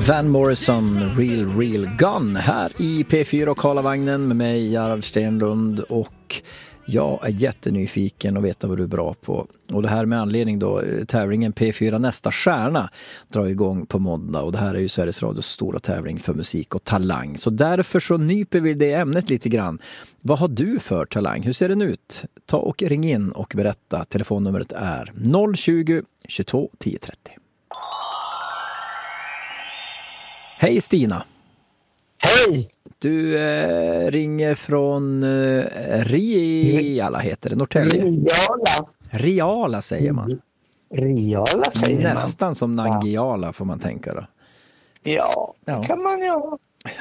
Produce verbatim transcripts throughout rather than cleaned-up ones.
Van Morrison, Real Real Gun här i P fyra och Karlavagnen med mig, Gerhard Stenlund, och jag är jättenyfiken och veta vad du är bra på. Och det här med anledning då, tävlingen P fyra Nästa stjärna drar igång på måndag, och det här är ju Sveriges Radios stora tävling för musik och talang. Så därför så nyper vi det ämnet lite grann. Vad har du för talang? Hur ser den ut? Ta och ring in och berätta. Telefonnumret är noll tjugo, tjugotvå, tio trettio. Hej Stina. Hej. Du eh, ringer från eh, Riala heter det, Norrtälje. Riala. Riala säger man. Riala säger man. Nästan som Nangiala får man tänka då. Ja, det Ja. kan man göra.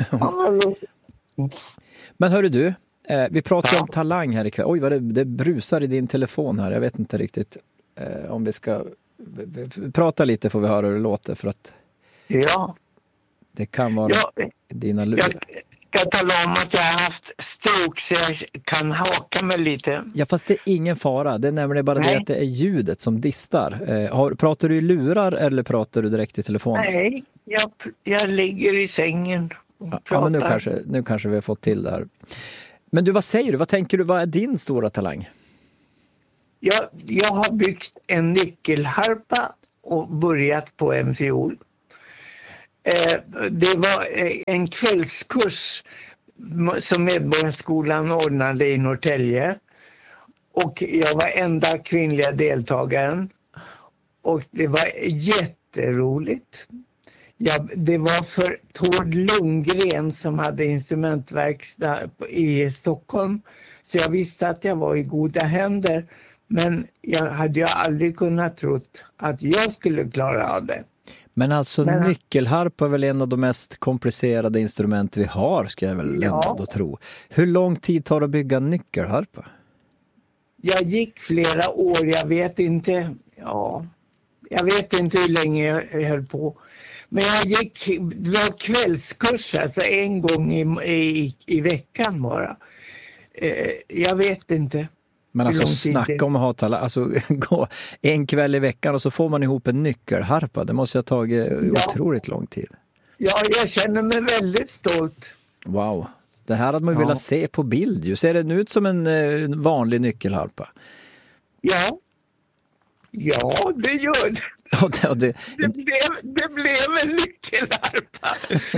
Men hörru du, eh, vi pratar Ja. om talang här ikväll. Oj vad det, det brusar i din telefon här. Jag vet inte riktigt eh, om vi ska v- v- prata lite, får vi höra hur det låter, för att Ja, det kan vara jag, dina lurar. jag ska tala om att jag har haft stroke så jag kan haka mig lite. Ja, fast det är ingen fara. Det är nämligen bara Nej. det att det är ljudet som distar. Eh, har, pratar du i lurar eller pratar du direkt i telefonen? Nej, jag, jag ligger i sängen och Ja, pratar. men nu kanske, nu kanske vi har fått till det här. Men du, vad säger du? Vad tänker du? Vad är din stora talang? Jag, jag har byggt en nyckelharpa och börjat på en fiol. Eh, det var eh, en kvällskurs som Medborgarskolan ordnade i Norrtälje. Och jag var enda kvinnliga deltagaren. Och det var jätteroligt. Ja, det var för Tord Lundgren som hade instrumentverkstad i Stockholm. Så jag visste att jag var i goda händer. Men jag hade ju aldrig kunnat trott att jag skulle klara av det. Men alltså Men- nyckelharpa är väl en av de mest komplicerade instrument vi har, ska jag väl Ja. ändå tro. Hur lång tid tar det att bygga en nyckelharpa? Jag gick flera år, jag vet inte, ja, jag vet inte hur länge jag höll på. Men jag gick, det var kvällskurs, alltså en gång i, i, i veckan bara. Eh, jag vet inte. Men Hur alltså lång tid snacka det- om att ha talang. Alltså gå en kväll i veckan och så får man ihop en nyckelharpa. Det måste ha tagit Ja. otroligt lång tid. Ja, jag känner mig väldigt stolt. Wow. Det här hade man ju Ja. velat se på bild. Ju. Ser den ut som en eh, vanlig nyckelharpa? Ja, ja det gör det. Ja, det, och det, Det blev, det blev en nyckelharpa.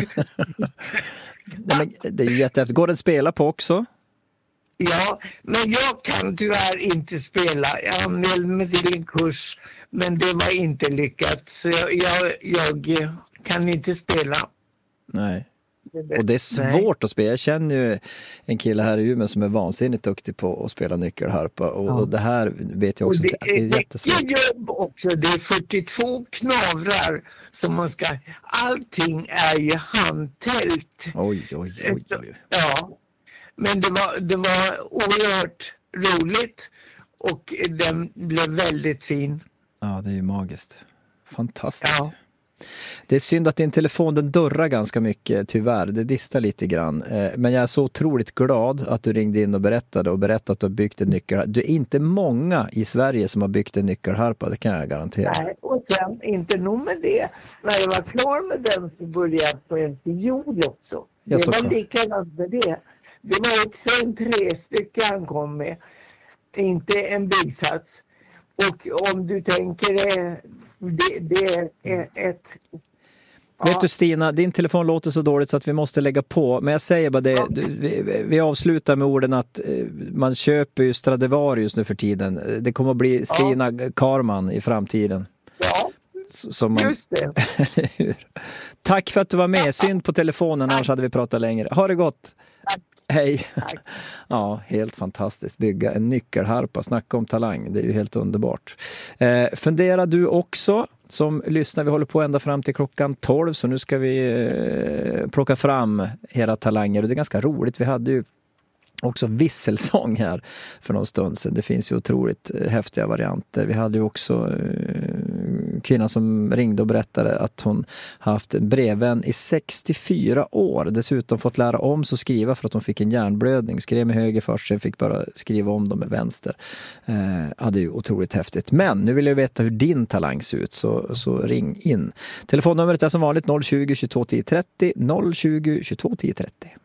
nej, men det är ju jättehäftigt. Går den att spela på också? Ja, men jag kan tyvärr inte spela. Jag anmälde mig till en kurs, men det var inte lyckat. Så jag, jag, jag kan inte spela. Nej. Och det är svårt Nej. att spela. Jag känner ju en kille här i Umeå som är vansinnigt duktig på att spela nyckelharpa. Och, Ja. och det här vet jag Och också det att det är är jättesvårt. mycket jobb också. Det är fyrtiotvå knavrar som man ska... Allting är ju handtält. Oj, oj, oj, oj. Ja, men det var, det var oerhört roligt och den blev väldigt fin. Ja, det är ju magiskt. Fantastiskt. Ja. Det är synd att din telefon den dörrar ganska mycket, tyvärr. Det distar lite grann. Eh, Men jag är så otroligt glad att du ringde in och berättade och berättade att du har byggt en nyckelharpa. Det är inte många i Sverige som har byggt en nyckelharpa, det kan jag garantera. Nej, och sen inte nog med det. När jag var klar med den så började jag på en fiol också. Ja, det såklart. var likadant med det. Det var också en trestycke han kom med. Inte en byggsats. Och om du tänker det, det, det är ett... Vet du Stina, din telefon låter så dåligt så att vi måste lägga på. Men jag säger bara det, du, vi, vi avslutar med orden att eh, man köper ju Stradivarius nu för tiden. Det kommer att bli Stina Karman i framtiden. Ja, S- Som man, just det. Hur? Tack för att du var med. Synd på telefonen, annars hade vi pratat längre. Ha det gott. Tack. Hej. Tack. Ja, helt fantastiskt. Bygga en nyckelharpa, snacka om talang. Det är ju helt underbart. Eh, fundera du också som lyssnar. Vi håller på ända fram till klockan tolv, så nu ska vi eh, plocka fram era talanger. Och det är ganska roligt. Vi hade ju också visselsång här för någon stund sedan. Det finns ju otroligt eh, häftiga varianter. Vi hade ju också eh, kvinna som ringde och berättade att hon haft en brevvän i sextiofyra år. Dessutom fått lära om så skriva för att hon fick en hjärnblödning. Skrev med höger först, sen fick bara skriva om dem med vänster. Eh, ja, det är ju otroligt häftigt. Men nu vill jag veta hur din talang ser ut, så, så ring in. Telefonnumret är som vanligt noll tjugo, tjugotvå, tio trettio, noll tjugo, tjugotvå, tio trettio.